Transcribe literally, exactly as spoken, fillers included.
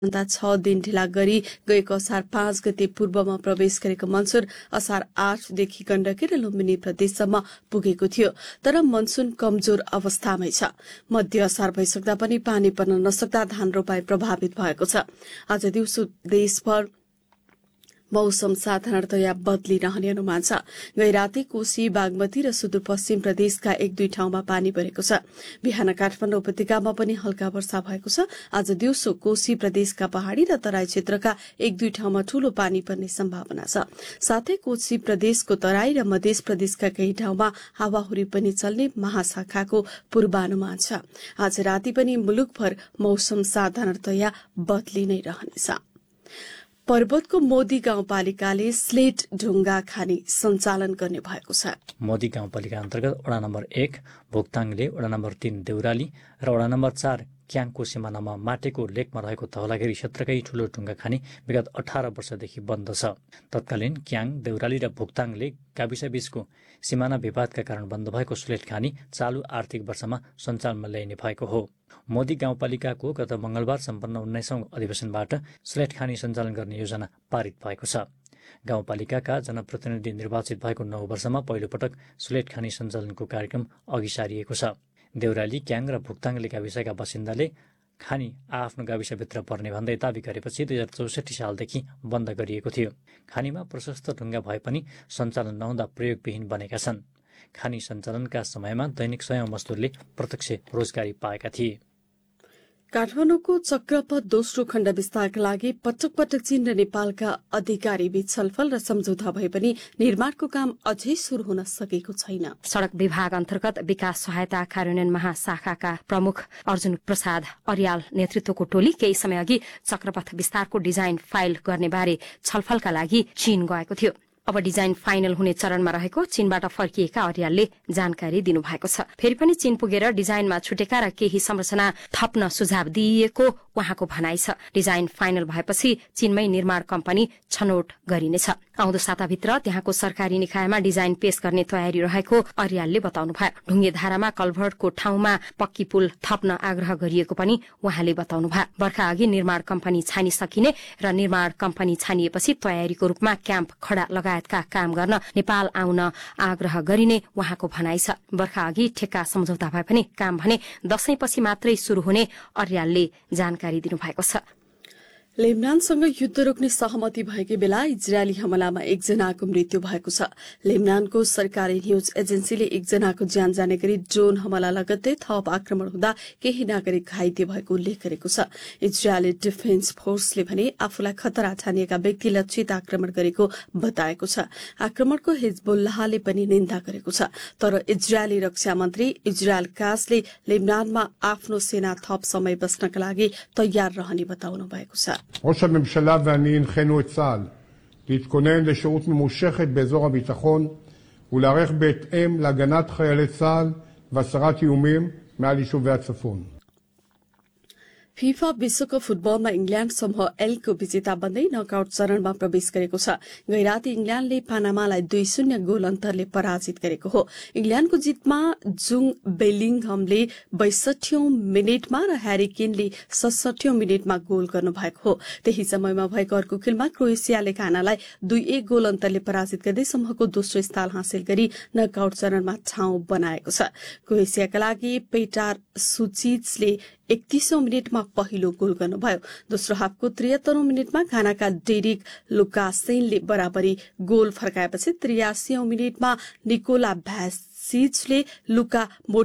भन्दा छ दिन ढिला गरी गएको असार पाँच गते पूर्वमा प्रवेश गरेको मनसुन असार आठदेखि गण्डकी र लुम्बिनी प्रदेशसम्म पुगेको थियो, तर मनसुन कमजोर अवस्थामै छ। मध्य असार भइसक्दा पनि पानी पर्न नसक्दा धान रोपाई प्रभावित भएको छ। आज दिउँसो देशभर मौसम साधारणतया बदली रहने अनुमान छ। गैराती, कोशी, बागमती र सुदूरपश्चिम प्रदेशका एक दुई ठाउँमा पानी परेको छ। बिहान काठमाडौँ उपत्यकामा पनि हल्का वर्षा भएको छ। आज दिउँसो कोशी प्रदेशका पहाड़ी र तराई क्षेत्रका एक दुई ठाउँमा ठूलो पानी पर्ने सम्भावना छ। साथै कोशी प्रदेशको तराई र मध्य प्रदेशका केही ठाउँमा हावाहुरी पनि चल्ने महाशाखाको पूर्वानुमान छ। आज राति पनि मुलुकभर मौसम साधारणतया बदली नै रहनेछ। पर्वतको मोदी गाउँपालिकाले स्लेट ढुङ्गा खानी सञ्चालन गर्ने भएको छ। मोदी गाउँपालिका अन्तर्गत वडा नम्बर एक भोक्ताङले, वडा नम्बर तीन देउराली र वडा नम्बर चार क्याङको सिमानामा माटेको लेकमा रहेको धौलागिरी क्षेत्रकै ठूलो ढुङ्गा खानी विगत अठार वर्षदेखि बन्द छ। तत्कालीन क्याङ, देउराली र भोक्ताङले गाविसबीचको सिमाना विवादका कारण बन्द भएको स्लेट खानी चालु आर्थिक वर्षमा सञ्चालनमा ल्याइने भएको हो। मोदी गाउँपालिकाको गत मंगलबार सम्पन्न उन्नाइसौं अधिवेशनबाट स्लेट खानी सञ्चालन गर्ने योजना पारित भएको छ। गाउँपालिकाका जनप्रतिनिधि निर्वाचित भएको नौ वर्षमा पहिलोपटक स्लेट खानी सञ्चालनको कार्यक्रम अघि सारिएको छ। देउराली, क्याङ र भोक्ताङले गाविसका बासिन्दाले खानी आफ्नो गाविसभित्र पर्ने भन्दै दावी गरेपछि दुई हजार चौसठी सालदेखि बन्द गरिएको थियो। खानीमा प्रशस्त ढुङ्गा भए पनि सञ्चालन नहुँदा प्रयोगविहीन बनेका छन्। खानी सञ्चालनका समयमा दैनिक सयौं मजदुरले प्रत्यक्ष रोजगारी पाएका थिए। काठमाडौँको चक्रपथ दोस्रो खण्ड विस्तारका लागि पटक पटक चीन र नेपालका अधिकारी बीच छलफल र सम्झौता भए पनि निर्माणको काम अझै शुरू हुन सकेको छैन। सड़क विभाग अन्तर्गत विकास सहायता कार्यान्वयन महाशाखाका प्रमुख अर्जुन प्रसाद अर्याल नेतृत्वको टोली केही समय अघि चक्रपथ विस्तारको डिजाइन फाइल गर्ने बारे छलफलका लागि चीन गएको थियो। अब डिजाइन फाइनल हुने चरणमा रहेको चीनबाट फर्किएका अर्यालले जानकारी दिनुभएको छ। फेरि पनि चीन पुगेर डिजाइनमा छुटेका र केही संरचना थप्न सुझाव दिइएको उहाँको भनाइ छ। डिजाइन फाइनल भएपछि चीनमै निर्माण कम्पनी छनौट गरिनेछ। आउँदो साताभित्र त्यहाँको सरकारी निकायमा डिजाइन पेश गर्ने तयारी रहेको अर्यालले बताउनुभयो। ढुङ्गे धारामा कल्भर्टको ठाउँमा पक्की पुल थप्न आग्रह गरिएको पनि उहाँले बताउनुभयो। वर्षा अघि निर्माण कम्पनी छानिसकिने र निर्माण कम्पनी छानिएपछि तयारीको रूपमा क्याम्प खडा लगायतका काम गर्न नेपाल आउन आग्रह गरिने उहाँको भनाइ छ। वर्षा अघि ठेक्का सम्झौता भए पनि काम भने दशैंपछि मात्रै शुरू हुने अर्यालले जानकारी दिनुभएको छ। लेबनानसँग युद्ध रोक्ने सहमति भएकै बेला इजरायली हमलामा एकजनाको मृत्यु भएको छ। लेबनानको सरकारी न्यूज एजेन्सीले एकजनाको ज्यान जाने गरी ड्रोन हमला लगत्तै थप आक्रमण हुँदा केही नागरिक घाइते भएको उल्लेख गरेको छ। इजरायली डिफेन्स फोर्सले भने आफूलाई खतरा ठानिएका व्यक्ति लक्षित आक्रमण गरेको बताएको छ। आक्रमणको हिजबुल्लाहले पनि निन्दा गरेको छ। तर इजरायली रक्षा मन्त्री इजरायल काजले लेबनानमा आफ्नो सेना थप समय बस्नका लागि तयार रहने बताउनु भएको छ। ראש הממשלה ואני הנחינו את צה"ל להתכונן לשירות ממושכת באזור הביטחון ולהיערך בהתאם להגנת חיילי צה"ל והסרת איומים מעל יישובי הצפון. फिफा विश्वकप फुटबलमा इङ्ल्याण्ड समूह एलको विजेता बन्दै नकआउट चरणमा प्रवेश गरेको छ। गैराती इङ्ल्याण्डले पानामालाई दुई शून्य गोल अन्तरले पराजित गरेको हो। इङ्ल्याण्डको जितमा जुङ बेलिङहमले बैसठीौं मिनटमा र ह्यारी केनले सडसठीौं मिनटमा गोल गर्नुभएको हो। त्यही समयमा भएको अर्को खेलमा क्रोएसियाले घानालाई दुई एक गोल अन्तरले पराजित गर्दै समूहको दोस्रो स्थान हासिल गरी नकआउट चरणमा ठाउँ बनाएको छ। क्रोएसियाका लागि पेटार सुचिजले एकतीसौं मिनटमा पहिलो गोल गर्नुभयो। दोस्रो हाफको त्रिहत्तरौं मिनटमा घानाका डेरिक लुकासेनले बराबरी गोल फर्काएपछि त्रियासीौं मिनटमा निकोला भ्यासिजले लुका